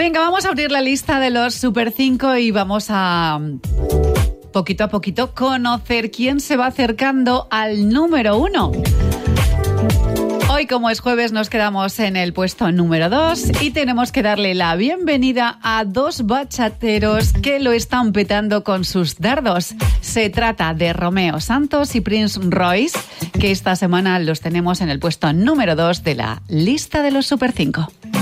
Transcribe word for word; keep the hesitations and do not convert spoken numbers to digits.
Venga, vamos a abrir la lista de los Super cinco y vamos a, poquito a poquito, conocer quién se va acercando al número uno. Hoy, como es jueves, nos quedamos en el puesto número dos y tenemos que darle la bienvenida a dos bachateros que lo están petando con sus dardos. Se trata de Romeo Santos y Prince Royce, que esta semana los tenemos en el puesto número dos de la lista de los Super cinco.